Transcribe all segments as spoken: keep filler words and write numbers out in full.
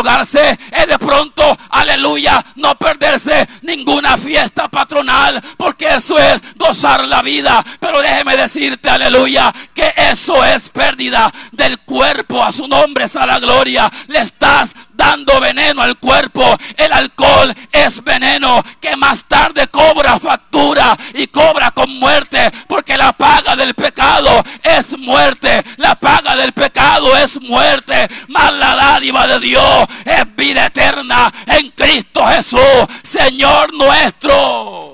drogarse es de pronto, aleluya, no perderse ninguna fiesta patronal, porque eso es gozar la vida. Pero déjeme decirte, aleluya, que eso es pérdida del cuerpo. A su nombre sea la gloria. Le estás dando veneno al cuerpo. El alcohol es veneno que más tarde cobra factura y cobra con muerte, porque la paga del pecado es muerte. La paga del pecado es muerte, mas la dádiva de Dios es vida eterna en Cristo Jesús, Señor nuestro.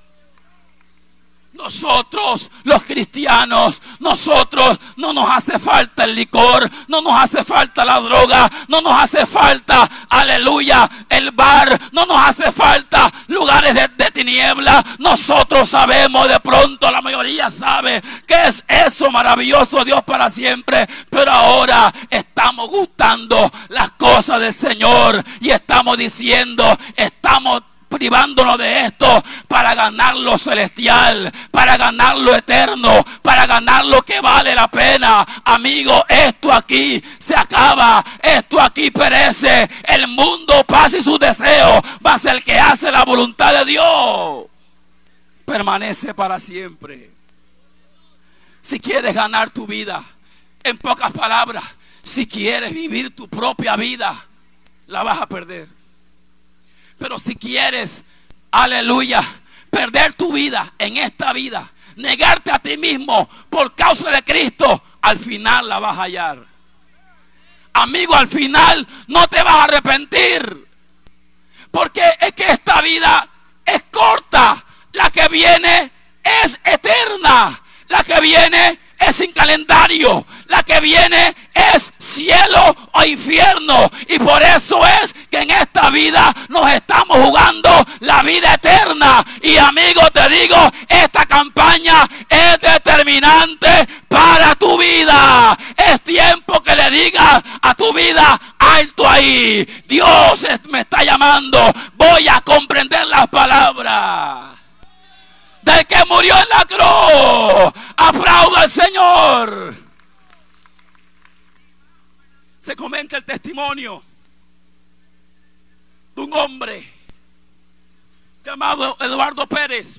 Nosotros, los cristianos, nosotros no nos hace falta el licor, no nos hace falta la droga, no nos hace falta, aleluya, el bar, no nos hace falta lugares de, de tiniebla. Nosotros sabemos, de pronto la mayoría sabe que es eso maravilloso, Dios para siempre. Pero ahora estamos gustando las cosas del Señor y estamos diciendo, estamos privándonos de esto para ganar lo celestial, para ganar lo eterno, para ganar lo que vale la pena. Amigo, esto aquí se acaba, esto aquí perece. El mundo pasa y sus deseos, mas el que hace la voluntad de Dios permanece para siempre. Si quieres ganar tu vida, en pocas palabras, si quieres vivir tu propia vida, la vas a perder. Pero si quieres, aleluya, perder tu vida en esta vida, negarte a ti mismo por causa de Cristo, al final la vas a hallar. Amigo, al final no te vas a arrepentir, porque es que esta vida es corta. La que viene es eterna. La que viene es sin calendario. La que viene es cielo o infierno. Y por eso es que en esta vida nos estamos jugando la vida eterna. Y amigo, te digo, esta campaña es determinante para tu vida. Es tiempo que le digas a tu vida: alto ahí, Dios me está llamando. Voy a comprender las palabras del que murió en la cruz. Aplauda al Señor. Se comenta el testimonio de un hombre llamado Eduardo Pérez,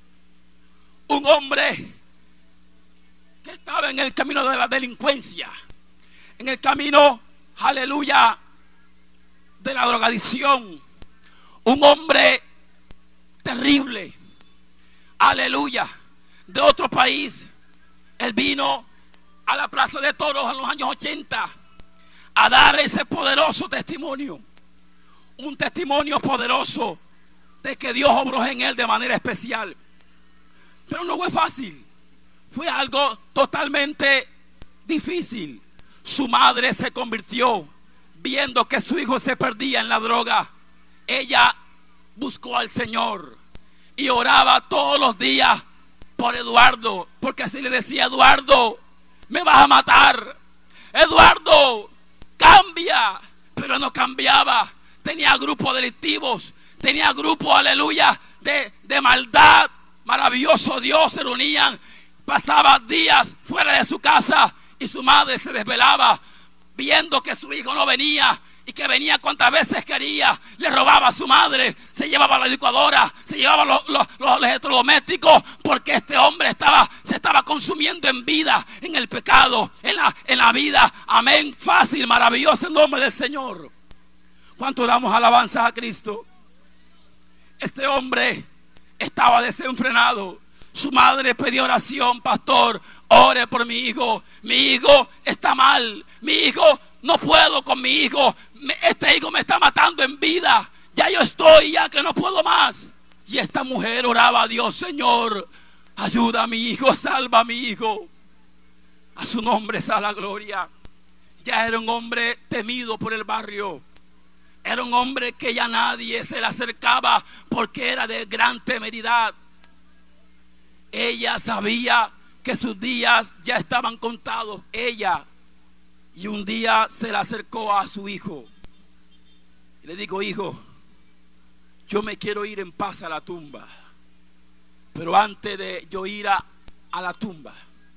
un hombre que estaba en el camino de la delincuencia, en el camino, aleluya, de la drogadicción, un hombre terrible, aleluya, de otro país. Él vino a la Plaza de Toros en los años ochenta a dar ese poderoso testimonio, un testimonio poderoso de que Dios obró en él de manera especial. Pero no fue fácil, fue algo totalmente difícil. Su madre se convirtió viendo que su hijo se perdía en la droga. Ella buscó al Señor y oraba todos los días por Eduardo, porque así le decía: Eduardo, me vas a matar, Eduardo, cambia. Pero no cambiaba. Tenía grupos delictivos, tenía grupos, aleluya, de, de maldad. Maravilloso Dios, se reunían, pasaba días fuera de su casa y su madre se desvelaba viendo que su hijo no venía, y que venía cuantas veces quería. Le robaba a su madre, se llevaba la licuadora, se llevaba los, los, los electrodomésticos, porque este hombre estaba, se estaba consumiendo en vida, en el pecado, en la, en la vida. Amén. Fácil, maravilloso en nombre del Señor. ¿Cuánto damos alabanzas a Cristo? Este hombre estaba desenfrenado. Su madre pedía oración: pastor, ore por mi hijo. Mi hijo está mal. Mi hijo, no puedo con mi hijo. Este hijo me está matando en vida. Ya yo estoy, ya que no puedo más. Y esta mujer oraba a Dios: Señor, ayuda a mi hijo, salva a mi hijo. A su nombre sea la gloria. Ya era un hombre temido por el barrio. Era un hombre que ya nadie se le acercaba porque era de gran temeridad. Ella sabía que sus días ya estaban contados. Ella. Y un día se le acercó a su hijo y le dijo: hijo, yo me quiero ir en paz a la tumba, pero antes de yo ir a, a la tumba,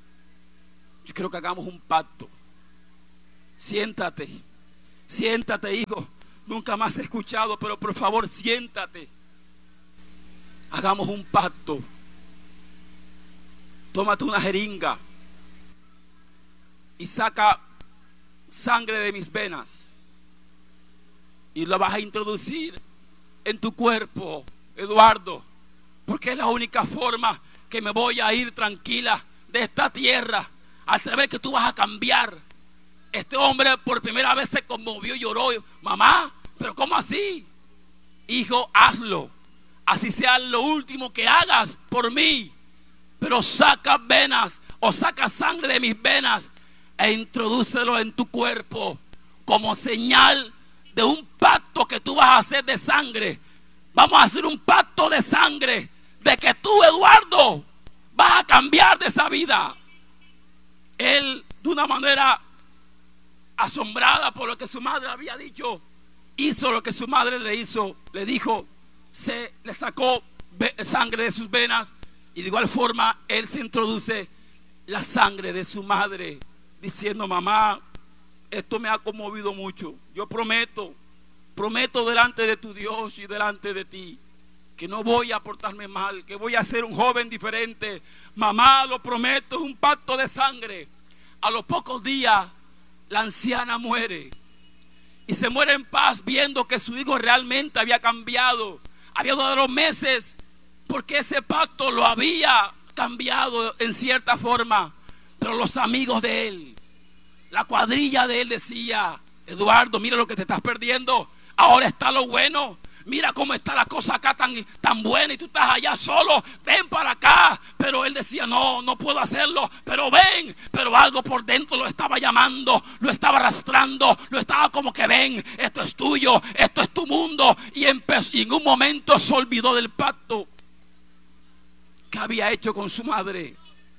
yo quiero que hagamos un pacto. Siéntate, siéntate, hijo. nunca más he escuchado, pero por favor siéntate. Hagamos un pacto. Tómate una jeringa y saca sangre de mis venas y la vas a introducir en tu cuerpo, Eduardo, porque es la única forma que me voy a ir tranquila de esta tierra, al saber que tú vas a cambiar. Este hombre por primera vez se conmovió y lloró. Mamá, pero ¿cómo así? Hijo, hazlo, así sea lo último que hagas por mí, pero saca venas o saca sangre de mis venas e introdúcelo en tu cuerpo como señal de un pacto que tú vas a hacer de sangre. Vamos a hacer un pacto de sangre de que tú, Eduardo, vas a cambiar de esa vida. Él, de una manera asombrada por lo que su madre había dicho, hizo lo que su madre le hizo. Le dijo, se le sacó sangre de sus venas, y de igual forma él se introduce la sangre de su madre, diciendo: mamá, esto me ha conmovido mucho. Yo prometo, prometo delante de tu Dios y delante de ti, que no voy a portarme mal, que voy a ser un joven diferente. Mamá, lo prometo, es un pacto de sangre. A los pocos días la anciana muere, y se muere en paz, viendo que su hijo realmente había cambiado. Había dado los meses, porque ese pacto lo había cambiado en cierta forma. Pero los amigos de él, la cuadrilla de él, decía: Eduardo, mira lo que te estás perdiendo. Ahora está lo bueno. Mira cómo está la cosa acá tan, tan buena, y tú estás allá solo. Ven para acá. Pero él decía: no, no puedo hacerlo. Pero ven. Pero algo por dentro lo estaba llamando, lo estaba arrastrando, lo estaba como que: ven, esto es tuyo, esto es tu mundo. Y, empezó, y en un momento se olvidó del pacto que había hecho con su madre,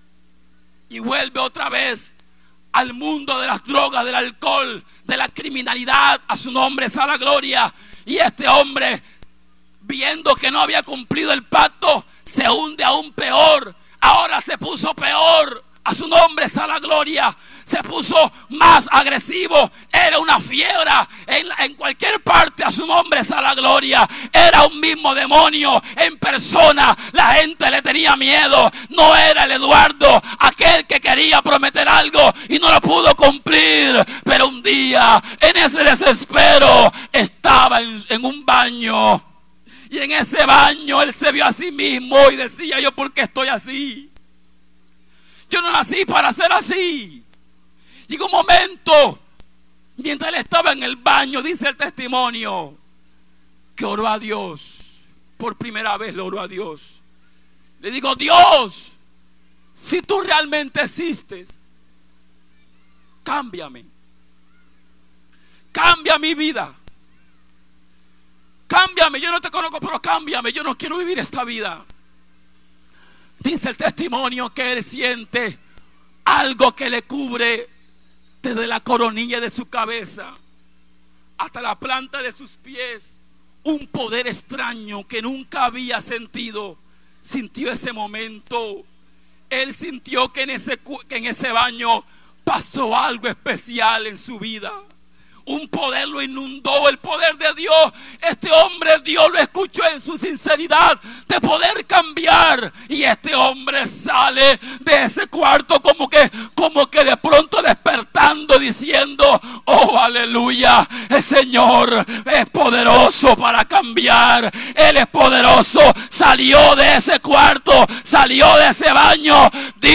y vuelve otra vez al mundo de las drogas, del alcohol, de la criminalidad. A su nombre sea la gloria. Y este hombre, viendo que no había cumplido el pacto, se hunde aún peor. Ahora se puso peor. A su nombre sea la gloria. Se puso más agresivo. Era una fiebre en, en cualquier parte. A su nombre sea la gloria. Era un mismo demonio en persona. La gente le tenía miedo. No era el Eduardo, aquel que quería prometer algo y no lo pudo cumplir. Pero un día, en ese desespero, estaba en, en un baño. Y en ese baño él se vio a sí mismo y decía: yo, ¿por qué estoy así? Yo no nací para ser así. Llegó un momento, mientras él estaba en el baño, dice el testimonio, que oró a Dios. Por primera vez lo oró a Dios. Le digo: Dios, si tú realmente existes, cámbiame. Cambia mi vida. Cámbiame. Yo no te conozco, pero cámbiame. Yo no quiero vivir esta vida. Dice el testimonio que él siente algo que le cubre desde la coronilla de su cabeza hasta la planta de sus pies. Un poder extraño que nunca había sentido. Sintió ese momento. Él sintió que en ese, que en ese baño pasó algo especial en su vida. Un poder lo inundó, el poder de Dios. Este hombre, Dios lo escuchó en su sinceridad de poder cambiar. Y este hombre sale de ese cuarto como que, como que de pronto despertando, diciendo: oh, aleluya, el Señor es poderoso para cambiar. Él es poderoso. Salió de ese cuarto, salió de ese baño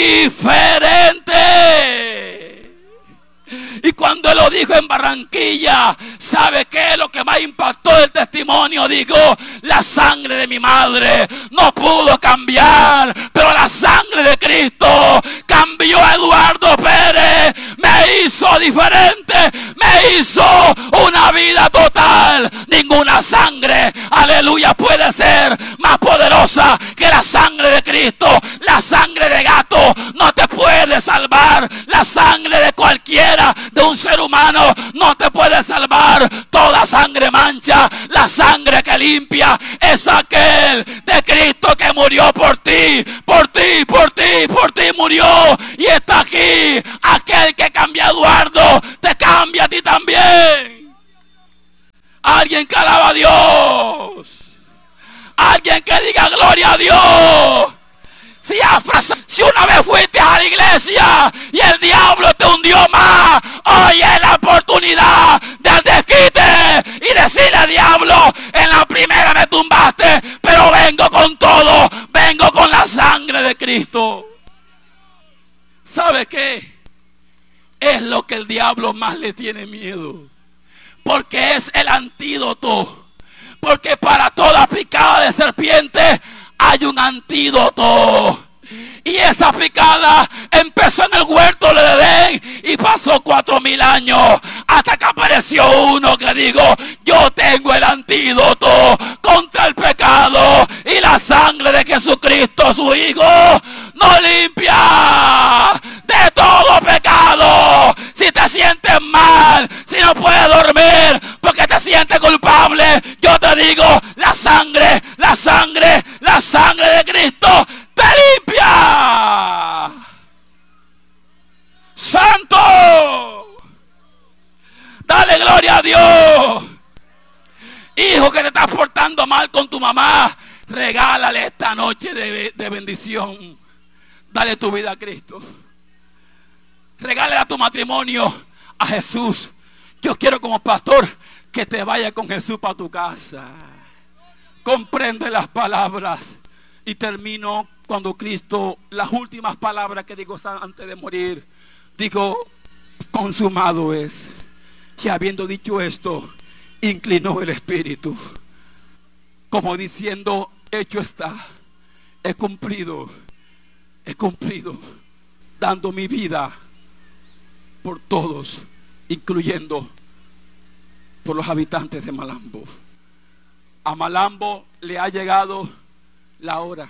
diferente. Y cuando él lo dijo en Barranquilla, ¿sabe qué es lo que más impactó del testimonio? Digo: la sangre de mi madre no pudo cambiar, pero la sangre de Cristo cambió a Eduardo Pérez. Me hizo diferente, me hizo una vida total. Ninguna sangre, aleluya, puede ser más poderosa que la sangre de Cristo. La sangre de gato no te puede salvar. La sangre de cualquiera, de un ser humano, no te puede salvar. Toda sangre mancha. La sangre que limpia es aquel de Cristo que murió por ti, por ti, por ti, por ti murió y está aquí. Aquel que cambia a Eduardo te cambia a ti también. Alguien que alaba a Dios. Alguien que diga gloria a Dios. Si, si una vez fuiste a la iglesia y el diablo te hundió más, hoy es la oportunidad de desquite y decirle al diablo: en la primera me tumbaste, pero vengo con todo, vengo con la sangre de Cristo. ¿Sabe qué? Es lo que el diablo más le tiene miedo, porque es el antídoto. Porque para toda picada de serpiente hay un antídoto. Y esa picada empezó en el huerto del Edén y pasó cuatro mil años hasta que apareció uno que dijo: yo tengo el antídoto contra el pecado, y la sangre de Jesucristo su Hijo nos limpia de todo pecado. Si te sientes mal, si no puedes dormir porque te sientes culpable, yo te digo: la sangre, la sangre, la sangre de Cristo te limpia. ¡Santo! Dale gloria a Dios. Hijo que te estás portando mal con tu mamá, regálale esta noche de, de bendición. Dale tu vida a Cristo. Regálale a tu matrimonio a Jesús. Yo quiero, como pastor, que te vaya con Jesús para tu casa. Comprende las palabras. Y termino cuando Cristo, las últimas palabras que digo antes de morir, digo: consumado es. Y habiendo dicho esto, inclinó el espíritu, como diciendo: hecho está, he cumplido, he cumplido, dando mi vida por todos, incluyendo por los habitantes de Malambo. A Malambo le ha llegado la hora.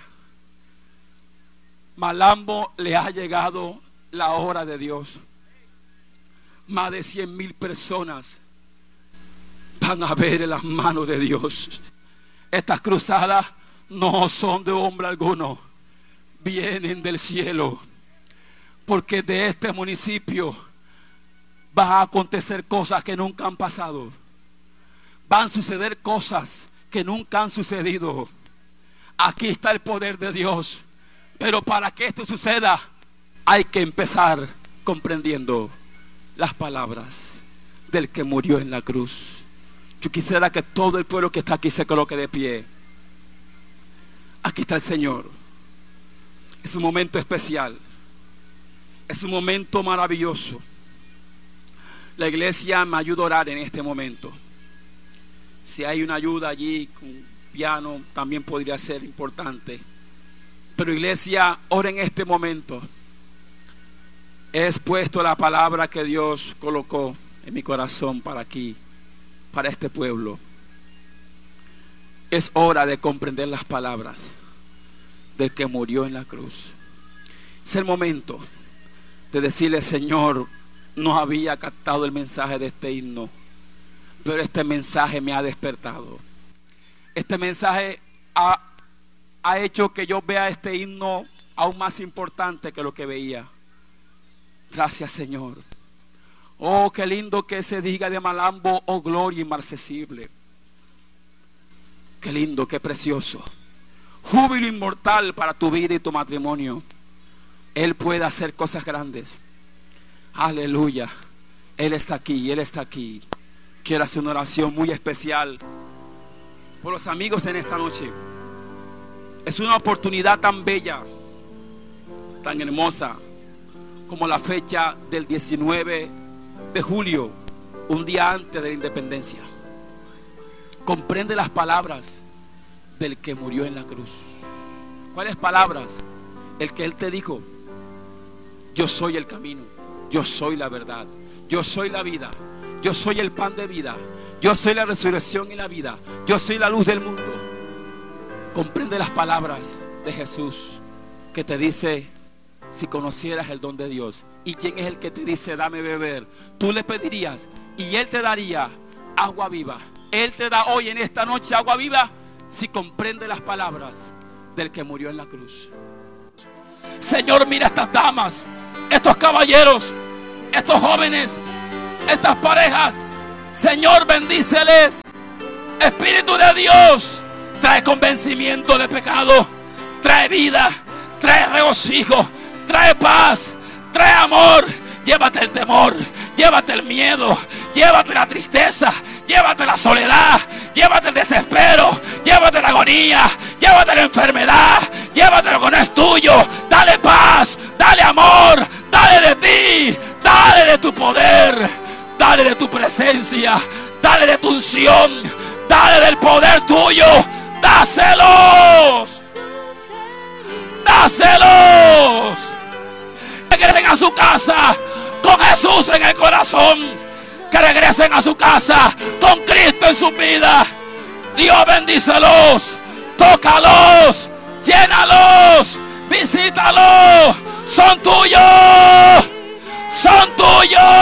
Malambo le ha llegado la hora de Dios. Más de cien mil personas van a ver en las manos de Dios. Estas cruzadas no son de hombre alguno, vienen del cielo, porque de este municipio van a acontecer cosas que nunca han pasado. Van a suceder cosas que nunca han sucedido. Aquí está el poder de Dios. Pero para que esto suceda, hay que empezar comprendiendo las palabras del que murió en la cruz. Yo quisiera que todo el pueblo que está aquí se coloque de pie. Aquí está el Señor. Es un momento especial. Es un momento maravilloso. La iglesia me ayuda a orar en este momento. Si hay una ayuda allí con piano, también podría ser importante. Pero iglesia, ora en este momento. He expuesto la palabra que Dios colocó en mi corazón para aquí, para este pueblo. Es hora de comprender las palabras del que murió en la cruz. Es el momento de decirle: Señor, no había captado el mensaje de este himno, pero este mensaje me ha despertado. Este mensaje ha, ha hecho que yo vea este himno aún más importante que lo que veía. Gracias, Señor. Oh, qué lindo que se diga de Malambo: oh, gloria inmarcesible. Qué lindo, qué precioso. Júbilo inmortal para tu vida y tu matrimonio. Él puede hacer cosas grandes. Aleluya. Él está aquí, Él está aquí. Quiero hacer una oración muy especial por los amigos en esta noche. Es una oportunidad tan bella, tan hermosa, como la fecha del diecinueve de julio, un día antes de la independencia. Comprende las palabras del que murió en la cruz. ¿Cuáles palabras? El que Él te dijo: yo soy el camino, yo soy la verdad, yo soy la vida, yo soy el pan de vida, yo soy la resurrección y la vida, yo soy la luz del mundo. Comprende las palabras de Jesús que te dice: si conocieras el don de Dios. ¿Y quién es el que te dice: dame beber? Tú le pedirías y Él te daría agua viva. Él te da hoy en esta noche agua viva si comprende las palabras del que murió en la cruz. Señor, mira estas damas, estos caballeros, estos jóvenes, estas parejas. Señor, bendíceles Espíritu de Dios trae convencimiento de pecado, trae vida, trae regocijo, trae paz, trae amor. Llévate el temor, llévate el miedo, llévate la tristeza, llévate la soledad, llévate el desespero, llévate la agonía, llévate la enfermedad, llévate lo que no es tuyo. Dale paz, dale amor, dale de ti, dale de tu poder, dale de tu presencia, dale de tu unción, dale del poder tuyo. Dáselos, dáselos. Que regresen a su casa con Jesús en el corazón, que regresen a su casa con Cristo en su vida. Dios bendícelos, tócalos, llénalos, visítalos. Son tuyos, son tuyos.